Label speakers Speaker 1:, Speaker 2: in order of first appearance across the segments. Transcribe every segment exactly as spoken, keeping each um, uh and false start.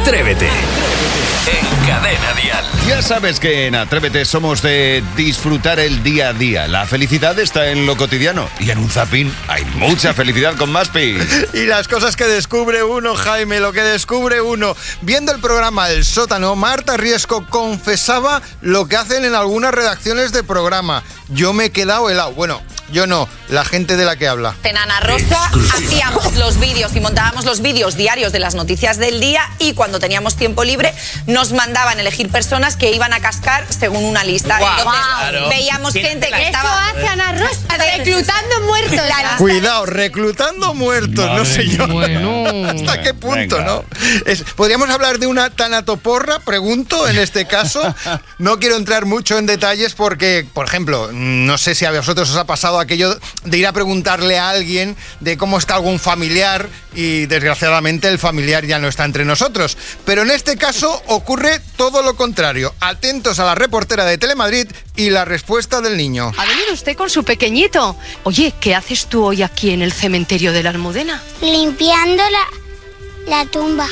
Speaker 1: Atrévete. En Cadena Dial.
Speaker 2: Ya sabes que en Atrévete somos de disfrutar el día a día. La felicidad está en lo cotidiano. Y en un zapping hay mucha felicidad con Maspi.
Speaker 3: Y las cosas que descubre uno, Jaime, lo que descubre uno. Viendo el programa El Sótano, Marta Riesco confesaba lo que hacen en algunas redacciones de programa. Yo me he quedado helado. Bueno, yo no, la gente de la que habla.
Speaker 4: En Ana Rosa hacíamos los vídeos y montábamos los vídeos diarios de las noticias del día, y cuando teníamos tiempo libre nos mandaban elegir personas que iban a cascar según una lista.
Speaker 5: Wow.
Speaker 4: Entonces
Speaker 5: Claro.
Speaker 4: veíamos gente que
Speaker 5: Eso
Speaker 4: estaba...
Speaker 5: hace Ana Rosa, reclutando muertos.
Speaker 3: Cuidado, reclutando muertos,
Speaker 2: Madre
Speaker 3: no sé yo.
Speaker 6: Bueno.
Speaker 3: ¿Hasta qué punto,
Speaker 2: Venga.
Speaker 3: no? Es, ¿Podríamos hablar de una tanatoporra? Pregunto, en este caso. No quiero entrar mucho en detalles porque, por ejemplo, no sé si a vosotros os ha pasado aquello de ir a preguntarle a alguien de cómo está algún familiar y, desgraciadamente, el familiar ya no está entre nosotros. Pero en este caso ocurre todo lo contrario. Atentos a la reportera de Telemadrid y la respuesta del niño.
Speaker 7: ¿Ha venido usted con su pequeñito? Oye, ¿qué haces tú hoy aquí en el cementerio de la Almudena?
Speaker 8: Limpiando la, la tumba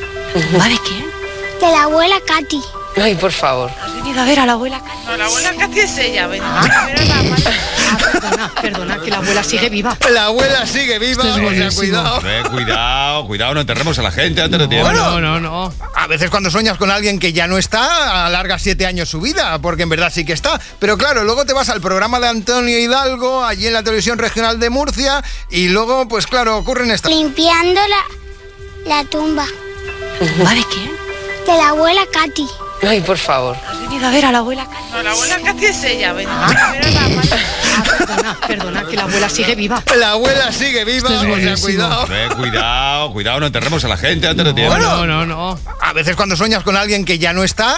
Speaker 7: ¿Va de quién?
Speaker 8: de la abuela Katy.
Speaker 9: Ay, por favor.
Speaker 7: ¿Has venido a ver a la abuela Katy?
Speaker 5: No, la abuela Katy es ella. Ven a ver a la madre.
Speaker 7: Ah, perdona, perdona, que la abuela sigue viva.
Speaker 3: La abuela sigue viva,
Speaker 6: Esto es
Speaker 3: o sea,
Speaker 6: buenísimo.
Speaker 3: cuidado.
Speaker 2: Eh, cuidado, cuidado, no enterremos a la gente antes de tiempo.
Speaker 6: No, no, no.
Speaker 3: A veces cuando sueñas con alguien que ya no está, alarga siete años su vida, porque en verdad sí que está. Pero claro, luego te vas al programa de Antonio Hidalgo, allí en la televisión regional de Murcia, y luego, pues claro, ocurren estas...
Speaker 8: Limpiando la, la tumba
Speaker 7: ¿Va de quién?
Speaker 8: de la abuela Katy.
Speaker 9: Ay, por favor.
Speaker 7: ¿Has venido a ver a la abuela Katy?
Speaker 5: No, la abuela Katy es ella. Ven a ver a la madre.
Speaker 7: Ah, perdona, perdona, que la abuela sigue viva.
Speaker 3: La abuela sigue viva,
Speaker 6: Esto es
Speaker 3: o sea,
Speaker 6: buenísimo.
Speaker 3: cuidado.
Speaker 2: Eh, cuidado, cuidado, no enterremos a la gente antes de tiempo.
Speaker 6: No, no, no.
Speaker 3: A veces cuando sueñas con alguien que ya no está,